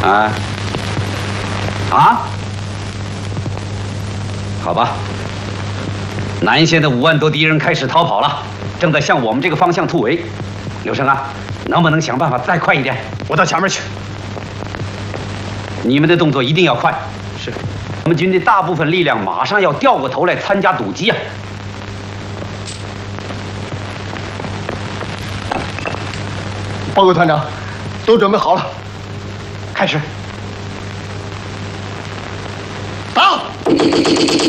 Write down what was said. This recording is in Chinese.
啊？啊？好吧。南线的5万多敌人开始逃跑了，正在向我们这个方向突围。刘生啊，能不能想办法再快一点？ 我到前面去。 你们的动作一定要快。 是。 我们军队大部分力量马上要掉过头来参加堵击啊！ 报告团长，都准备好了，开始。打！